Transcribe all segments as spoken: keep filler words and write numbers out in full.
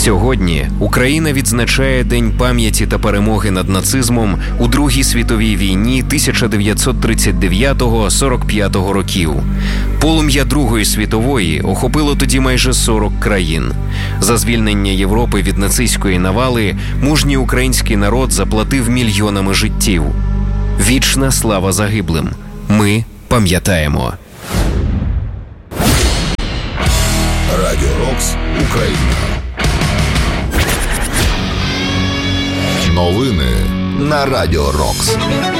Сьогодні Україна відзначає День пам'яті та перемоги над нацизмом у Другій світовій війні тисяча дев'ятсот тридцять дев'ятого - сорок п'ятого років. Полум'я Другої світової охопило тоді майже сорок країн. За звільнення Європи від нацистської навали мужній український народ заплатив мільйонами життів. Вічна слава загиблим. Ми пам'ятаємо. Радіо Рокс, Україна. Новини на Радіо Рокс.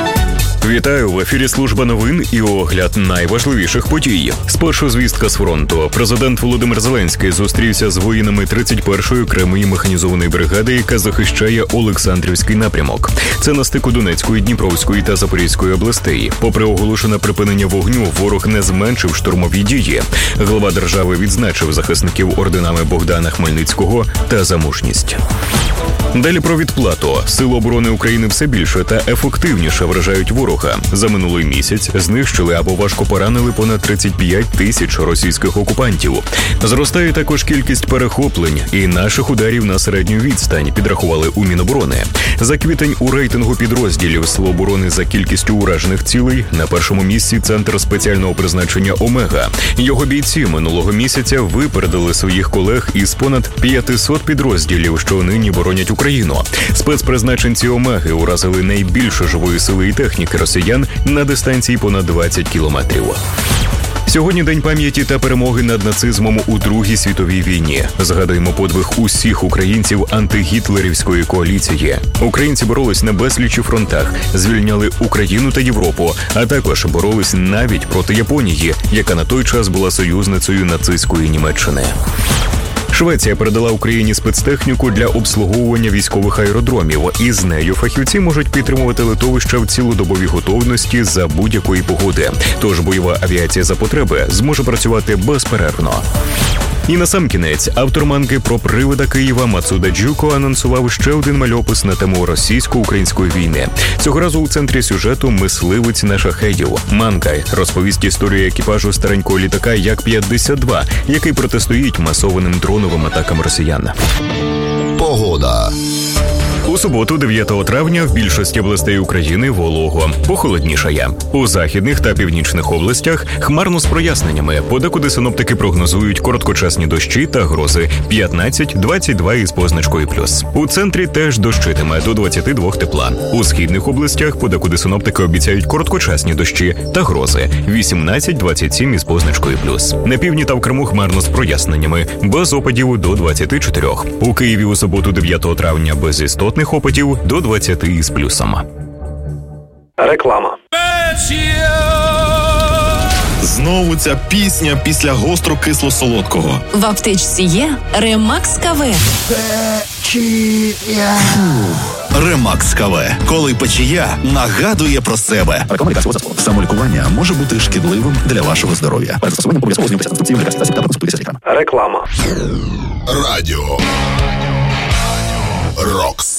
Вітаю, в ефірі служба новин і огляд найважливіших подій. Спершу звістка з фронту. Президент Володимир Зеленський зустрівся з воїнами тридцять першої окремої механізованої бригади, яка захищає Олександрівський напрямок. Це на стику Донецької, Дніпровської та Запорізької областей. Попри оголошене припинення вогню, ворог не зменшив штурмові дії. Глава держави відзначив захисників орденами Богдана Хмельницького та за мужність. Далі про відплату. Сили оборони України все більше та ефективніше вражають ворога. За минулий місяць знищили або важко поранили понад тридцять п'ять тисяч російських окупантів. Зростає також кількість перехоплень і наших ударів на середню відстань, підрахували у Міноборони. За квітень у рейтингу підрозділів Сил оборони за кількістю уражених цілей на першому місці Центр спеціального призначення «Омега». Його бійці минулого місяця випередили своїх колег із понад п'ятисот підрозділів, що нині боронять Україну. Україну. Спецпризначенці «Омеги» уразили найбільше живої сили і техніки росіян на дистанції понад двадцять кілометрів. Сьогодні День пам'яті та перемоги над нацизмом у Другій світовій війні. Згадуємо подвиг усіх українців антигітлерівської коаліції. Українці боролись на безлічі фронтах, звільняли Україну та Європу, а також боролись навіть проти Японії, яка на той час була союзницею нацистської Німеччини. Швеція передала Україні спецтехніку для обслуговування військових аеродромів, і з нею фахівці можуть підтримувати литовища в цілодобовій готовності за будь-якої погоди. Тож бойова авіація за потреби зможе працювати безперервно. І насамкінець, автор манги про привида Києва Мацуда Джуко анонсував ще один мальопис на тему російсько-української війни. Цього разу у центрі сюжету мисливець на шахедів. Манга розповість історію екіпажу старенького літака Як п'ятдесят два, який протистоїть масованим дроновим атакам росіян. Погода. У суботу, дев'ятого травня, в більшості областей України волого. Похолоднішає. У західних та північних областях хмарно з проясненнями. Подекуди синоптики прогнозують короткочасні дощі та грози п'ятнадцять - двадцять два із позначкою плюс. У центрі теж дощитиме до двадцяти двох тепла. У східних областях подекуди синоптики обіцяють короткочасні дощі та грози вісімнадцять - двадцять сім із позначкою плюс. На півдні та в Криму хмарно з проясненнями. Без опадів до двадцяти чотирьох. У Києві у суботу, дев'ятого травня, без істотних опадів до двадцяти із плюсом. Реклама. Знову ця пісня після гостро-кисло-солодкого. В аптечці є Ремакс КВ. Печія. Ремакс КВ. Коли печія нагадує про себе. Реклама лікарського засобу. Самолікування може бути шкідливим для вашого здоров'я. Перед застосуванням обов'язково ознайомтеся з інструкцією лікарських засобів та проконсультуйтеся з лікарем. Реклама. Радіо Рокс.